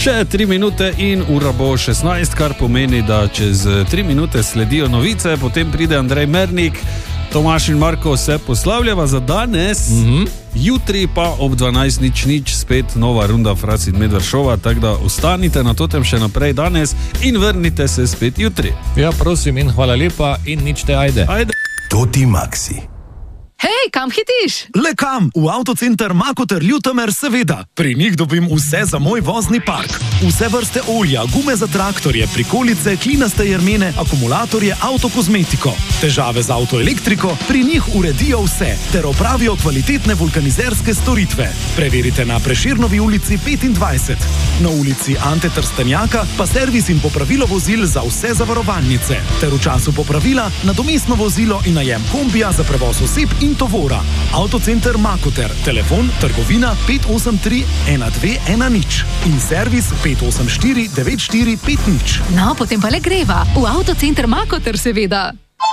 Še 3 minute in ura bo 16, kar pomeni, da čez 3 minute sledijo novice, potem pride Andrej Mernik, Tomaž in Marko se poslavljava za danes, jutri pa ob 12:00 spet nova runda Fras in Medved šova, tako da ostanite na totem še naprej danes in vrnite se spet jutri. Ja, prosim in hvala lepa in nič te ajde. Toti Maxi. Hej, kam hitiš? Le kam? V Avtocenter Makoter Ljutomer, seveda. Pri njih dobim vse za moj vozni park. Vse vrste olja, gume za traktorje, prikolice, klinaste jermene, akumulatorje, avtokozmetiko. Težave z avtoelektriko, pri njih uredijo vse, ter opravijo kvalitetne vulkanizerske storitve. Preverite na Prešernovi ulici 25. Na ulici Ante Trstenjaka pa servis in popravilo vozil za vse zavarovalnice. Ter v času popravila nadomestno vozilo in najem kombija za prevoz oseb in tovora. Avtocenter Makoter, telefon trgovina 583 1210 in servis 584 9450. No, potem pa le greva. V Avtocenter Makoter, seveda.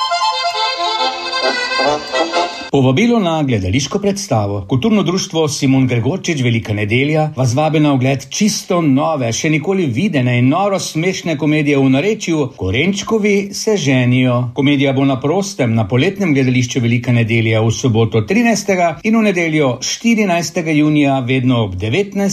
Povabilo na gledališko predstavo. Kulturno društvo Simon Gregorčič Velika nedelja vas vabi na ogled čisto nove, še nikoli videne in noro smešne komedije v narečju Korenčkovi se ženijo. Komedija bo na prostem na poletnem gledališču Velika nedelja v soboto 13. in v nedeljo 14. junija vedno ob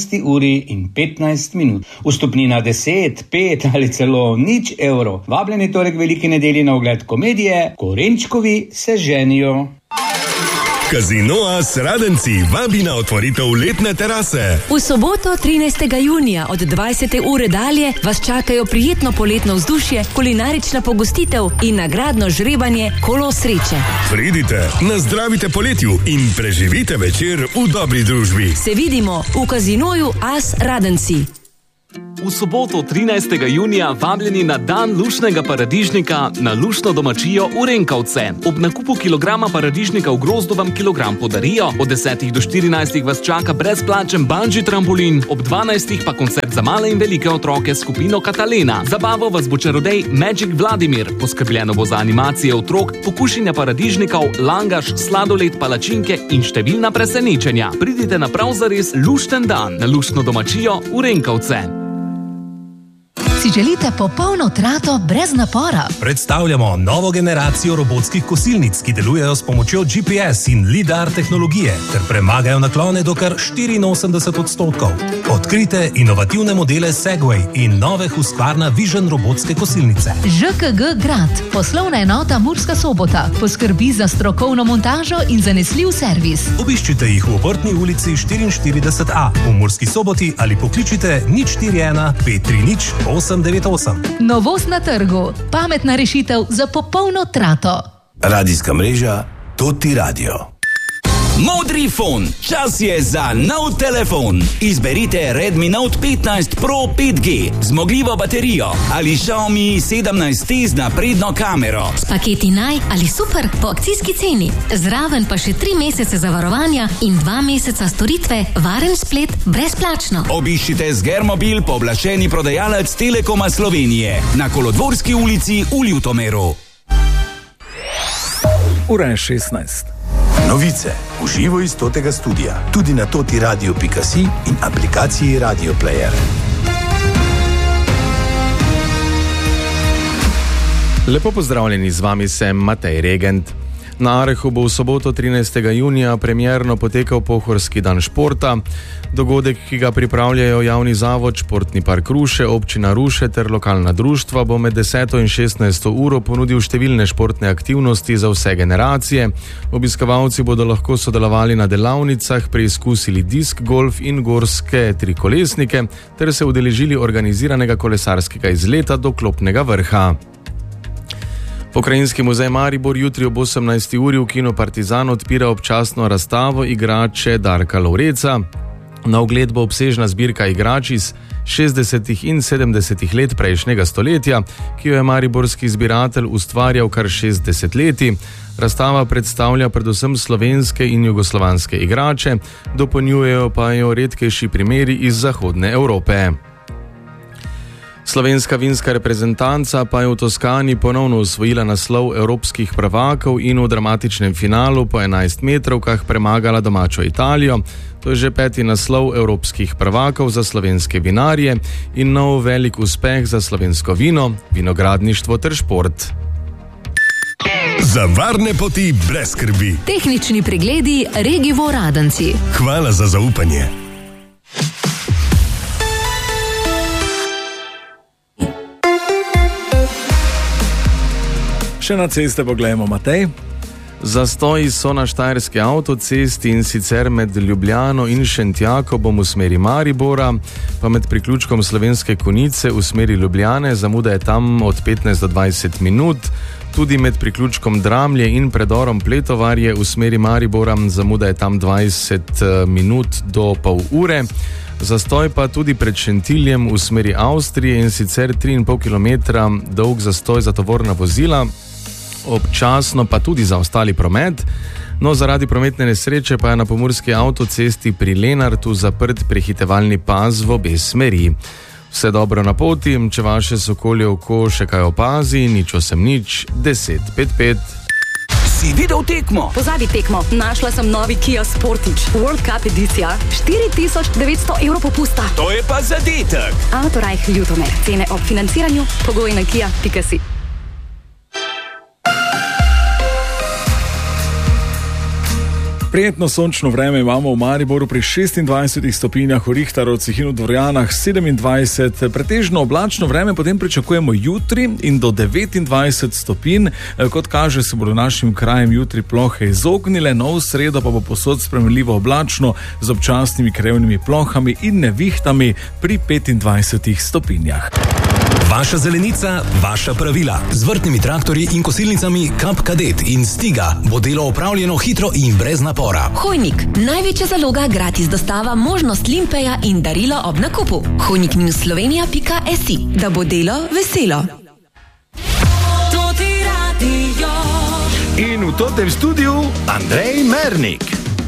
19:15. Vstopnina 10, 5 ali celo 0 evrov. Vabljeni torej k Veliki nedelji na ogled komedije Korenčkovi se ženijo. Casino As Radenci vabi na otvoritev letne terase. V soboto 13. junija od 20. ure dalje vas čakajo prijetno poletno vzdušje, kulinarična pogostitev in nagradno žrebanje Kolo sreče. Pridite, nazdravite poletju in preživite večer v dobri družbi. Se vidimo v Casinoju As Radenci. V soboto 13. junija vabljeni na dan lušnega paradižnika na lušno domačijo v Renkovce. Ob nakupu kilograma paradižnika v grozdu vam kilogram podarijo, od 10 do 14 vas čaka brezplačen bungee trampolin, ob 12 pa koncert za male in velike otroke s skupino Katalena. Zabavo vas bo čarodej Magic Vladimir, poskrbljeno bo za animacije otrok, pokušanja paradižnikov, langaš, sladoled, palačinke in številna presenečenja. Pridite na prav zares lušten dan na lušno domačijo v Renkovce. Si želite popolno trato brez napora? Predstavljamo novo generacijo robotskih kosilnic, ki delujejo s pomočjo GPS in LiDAR tehnologije ter premagajo naklone do kar 84%. Odkrite inovativne modele Segway in nove Husqvarna Vision robotske kosilnice. ŽKG Grad, poslovna enota Murska Sobota, poskrbi za strokovno montažo in zanesljiv servis. Obiščite jih v Obrtni ulici 44A v Murski Soboti ali pokličite 041 530 898. Novost na trgu, pametna rešitev za popolno trato. Radijska mreža Toti Radio. Modri fon, čas je za nov telefon. Izberite Redmi Note 15 Pro 5G, zmogljivo baterijo ali Xiaomi 17T z napredno kamero. S paketi Naj ali Super po akcijski ceni. Zraven pa še 3 mesece zavarovanja in 2 meseca storitve, varen splet brezplačno. Obiščite Zgermobil, pooblaščeni prodajalec Telekoma Slovenije na Kolodvorski ulici v Ljutomeru. Ura je 16. Novice v živo iz Totega studia, tudi na totiradio.si in aplikaciji Radio Player. Lepo pozdravljeni, z vami sem Matej Regent. Na Arehu bo v soboto 13. junija premierno potekal Pohorski dan športa. Dogodek, ki ga pripravljajo javni zavod, Športni park Ruše, občina Ruše ter lokalna društva, bo med 10. in 16. uro ponudil številne športne aktivnosti za vse generacije. Obiskovalci bodo lahko sodelovali na delavnicah, preizkusili disk golf in gorske trikolesnike ter se udeležili organiziranega kolesarskega izleta do Klopnega vrha. Pokrajinski muzej Maribor jutri ob 18. uri v kinu Partizan odpira občasno razstavo igrače Darka Lovreca. Na ogled bo obsežna zbirka igrač iz 60. in 70. let prejšnjega stoletja, ki jo je mariborski zbiratelj ustvarjal kar 60 leti. Razstava predstavlja predvsem slovenske in jugoslovanske igrače, dopolnjujejo pa jo redkejši primeri iz zahodne Evrope. Slovenska vinska reprezentanca pa je v Toskani ponovno osvojila naslov evropskih prvakov in v dramatičnem finalu po 11 metrovkah premagala domačo Italijo. To je že 5. naslov evropskih prvakov za slovenske vinarje in nov velik uspeh za slovensko vino, vinogradništvo ter šport. Za varne poti brez skrbi. Tehnični pregledi Regivo Radenci. Hvala za zaupanje. Še na ceste pogledamo, Matej. Zastoji so na Štajerski avtocesti in sicer med Ljubljano in Šentjakobom v smeri Maribora, pa med priključkom Slovenske Konjice v smeri Ljubljane, zamuda je tam od 15 do 20 minut. Tudi med priključkom Dramlje in predorom Pletovarje v smeri Maribora, zamuda je tam 20 minut do pol ure. Zastoj pa tudi pred Šentiljem v smeri Avstrije in sicer 3,5 km dolg zastoj za tovorna vozila, občasno pa tudi za ostali promet. No, zaradi prometne nesreče pa je na pomurski avtocesti pri Lenartu zaprt prehitevalni pas v obe smeri. Vse dobro na poti, če vaše sokolje oko še kaj opazi, nič 1055. Si videl tekmo? Pozabi tekmo, našla sem novi Kia Sportage, World Cup edicija, 4900 evrov popusta. To je pa zadetek. Autorajh Ljutomer, cene ob financiranju, pogoji na kia.si. Prijetno sončno vreme imamo v Mariboru pri 26 stopinjah, v Richterovcih in v Dvorjanah 27, pretežno oblačno vreme potem pričakujemo jutri in do 29 stopinj. Kot kaže, se bodo našim krajem jutri plohe izognile, no v sredo pa bo posod spremenljivo oblačno z občasnimi krevnimi plohami in nevihtami pri 25 stopinjah. Vaša zelenica, vaša pravila. Z vrtnimi traktorji in kosilnicami Kap Kadet in Stiga bo delo opravljeno hitro in brez napora. Hojnik, največja zaloga, gratis dostava, možnost limpeja in darilo ob nakupu. hojnik-slovenija.si, da bo delo veselo. In v tem studiu Andrej Mernik.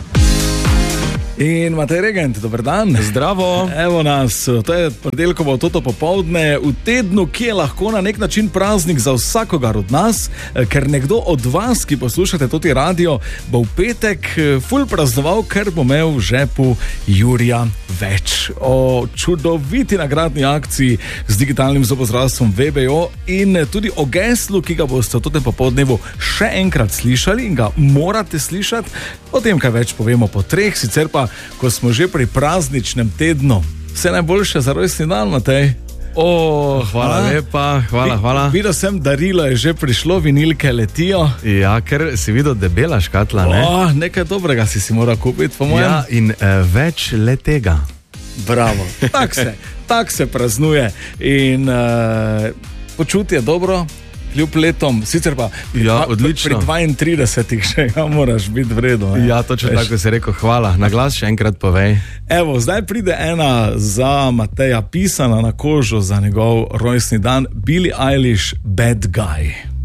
In Matej Regent, dober dan. Zdravo. Evo nas, to je ponedeljkovo toto popoldne v tednu, ki je lahko na nek način praznik za vsakogar od nas, ker nekdo od vas, ki poslušate toti radio, bo v petek ful praznoval, ker bo imel v žepu Jurija več. O čudoviti nagradni akciji z digitalnim zobozdravstvom VBO in tudi o geslu, ki ga boste v totem popoldnevu še enkrat slišali in ga morate slišati. O tem, kaj več povemo po 3, sicer pa, ko smo že pri prazničnem tednu. Vse najboljše za rojstni dan, Matej. Hvala lepa, hvala. Videl sem, darilo je že prišlo, vinilke letijo. Ja, ker si videl debela škatla, ne? Nekaj dobrega si moral kupiti, po mojem. Ja, in več le tega. Bravo, tak se praznuje in počutje dobro. Kljub letom, sicer pa odlično. Pri 32 še moraš biti vredo. Ja, točno tako si rekel, hvala. Na glas še enkrat povej. Evo, zdaj pride ena za Mateja, pisana na kožo za njegov rojstni dan, Billie Eilish, Bad Guy.